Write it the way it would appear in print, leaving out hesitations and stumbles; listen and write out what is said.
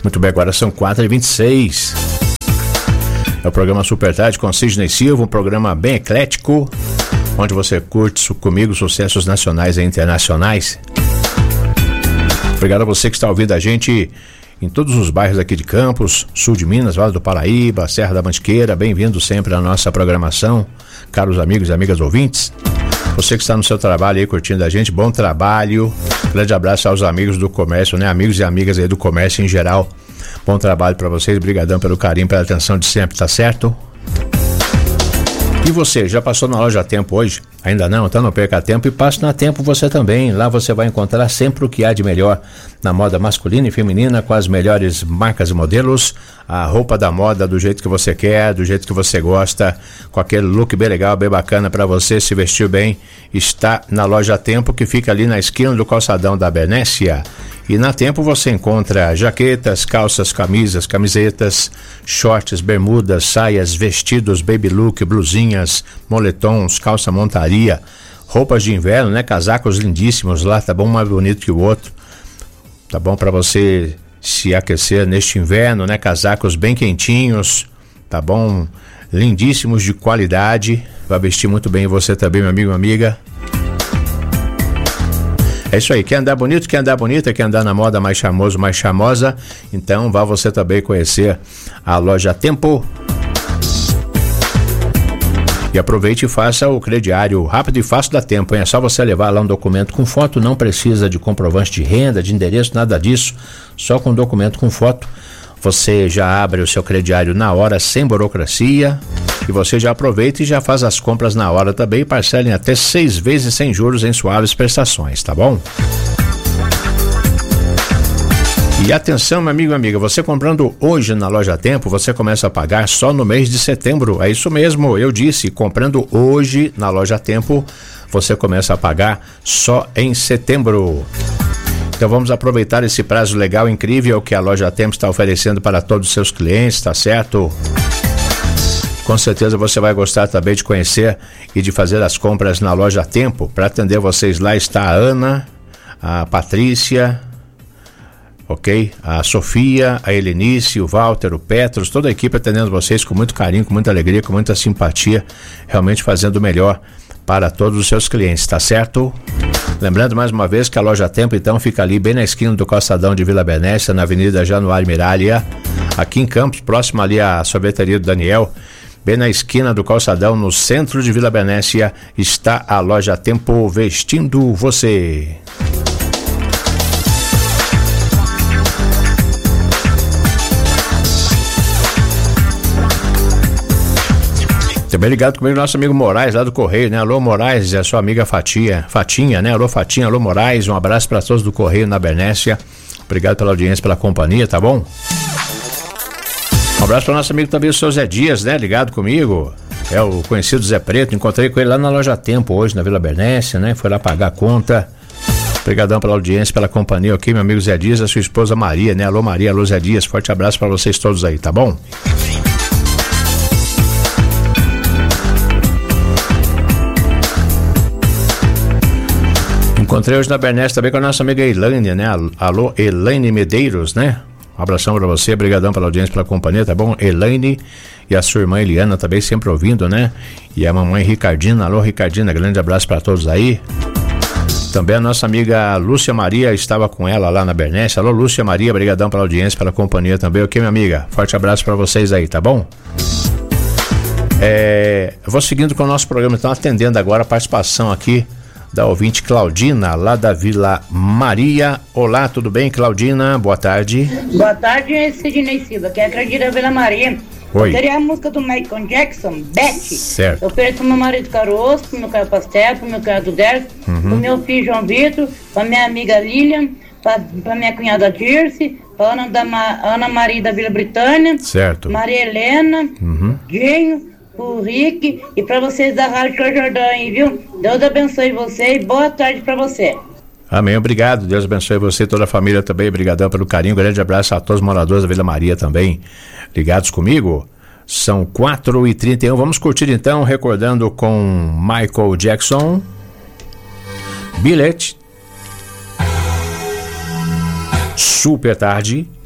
Muito bem, agora são 4h26. É o programa Super Tarde com Sidney Silva, um programa bem eclético, onde você curte comigo sucessos nacionais e internacionais. Obrigado a você que está ouvindo a gente em todos os bairros aqui de Campos, sul de Minas, Vale do Paraíba, Serra da Mantiqueira. Bem-vindo sempre à nossa programação, caros amigos e amigas ouvintes. Você que está no seu trabalho aí curtindo a gente, bom trabalho. Grande abraço aos amigos do comércio, né? Amigos e amigas aí do comércio em geral. Bom trabalho para vocês, brigadão pelo carinho, pela atenção de sempre, tá certo? E você, já passou na loja Tempo hoje? Ainda não? Então não perca tempo e passe na Tempo você também. Lá você vai encontrar sempre o que há de melhor na moda masculina e feminina, com as melhores marcas e modelos, a roupa da moda do jeito que você quer, do jeito que você gosta, com aquele look bem legal, bem bacana para você se vestir bem. Está na loja Tempo, que fica ali na esquina do calçadão da Benécia. E na Tempo você encontra jaquetas, calças, camisas, camisetas, shorts, bermudas, saias, vestidos, baby look, blusinhas, moletons, calça montaria, roupas de inverno, né? Casacos lindíssimos lá, tá bom? Um mais bonito que o outro. Tá bom para você se aquecer neste inverno, né? Casacos bem quentinhos, tá bom? Lindíssimos, de qualidade. Vai vestir muito bem você também, meu amigo e amiga. É isso aí, quer andar bonito, quer andar bonita, quer andar na moda mais charmoso, mais charmosa, então vá você também conhecer a loja Tempo. E aproveite e faça o crediário rápido e fácil da Tempo, hein? É só você levar lá um documento com foto, não precisa de comprovante de renda, de endereço, nada disso, só com documento com foto. Você já abre o seu crediário na hora, sem burocracia, e você já aproveita e já faz as compras na hora também e parcela em até 6 vezes sem juros em suaves prestações, tá bom? E atenção, meu amigo e amiga, você comprando hoje na loja Tempo, você começa a pagar só no mês de setembro. É isso mesmo, eu disse, comprando hoje na loja Tempo, você começa a pagar só em setembro. Então vamos aproveitar esse prazo legal, incrível que a loja Tempo está oferecendo para todos os seus clientes, tá certo? Com certeza você vai gostar também de conhecer e de fazer as compras na loja Tempo. Para atender vocês lá está a Ana, a Patrícia, ok? A Sofia, a Helenice, o Walter, o Petros, toda a equipe atendendo vocês com muito carinho, com muita alegria, com muita simpatia, realmente fazendo o melhor para todos os seus clientes, tá certo? Lembrando mais uma vez que a loja Tempo então fica ali bem na esquina do calçadão de Vila Benécia, na Avenida Januário Miralha, aqui em Campos, próximo ali à sorveteria do Daniel. Bem na esquina do calçadão, no centro de Vila Benécia, está a loja Tempo vestindo você. Também ligado comigo nosso amigo Moraes, lá do Correio, né? Alô Moraes, é a sua amiga Fatinha, né? Alô Fatinha, alô Moraes, um abraço para todos do Correio na Benécia. Obrigado pela audiência, pela companhia, tá bom? Um abraço para o nosso amigo também, o seu Zé Dias, né? Ligado comigo. É o conhecido Zé Preto. Encontrei com ele lá na loja Tempo hoje, na Vila Benécia, né? Foi lá pagar a conta. Obrigadão pela audiência, pela companhia, ok? Meu amigo Zé Dias, a sua esposa Maria, né? Alô Maria, alô Zé Dias. Forte abraço para vocês todos aí, tá bom? Encontrei hoje na Benécia também com a nossa amiga Elaine, né? Alô Elaine Medeiros, né? Um abração pra você, brigadão pela audiência, pela companhia, tá bom? Elaine e a sua irmã Eliana também sempre ouvindo, né? E a mamãe Ricardina, alô Ricardina, grande abraço pra todos aí. Também a nossa amiga Lúcia Maria estava com ela lá na Benécia. Alô Lúcia Maria, brigadão pela audiência, pela companhia também, ok minha amiga? Forte abraço pra vocês aí, tá bom? Eu vou seguindo com o nosso programa, então atendendo agora a participação aqui da ouvinte Claudina, lá da Vila Maria. Olá, tudo bem, Claudina? Boa tarde. Boa tarde, Sidney Silva, que é a Claudina da Vila Maria. Oi. Eu queria a música do Michael Jackson, Beth. Certo. Eu ofereço pro meu marido Caroço, pro meu cunhado Pastel, pro meu cunhado Derso, pro meu filho João Vitor, pra minha amiga Lilian, pra minha cunhada Dirce, pra Ana Maria da Vila Britânia. Certo. Maria Helena, Dinho, o Rick e pra vocês da Rádio Jordão, viu? Deus abençoe você e boa tarde pra você. Amém, obrigado, Deus abençoe você e toda a família também, obrigadão pelo carinho, grande abraço a todos os moradores da Vila Maria também, ligados comigo. São 4h31, vamos curtir então, recordando com Michael Jackson, Billet, Super Tarde.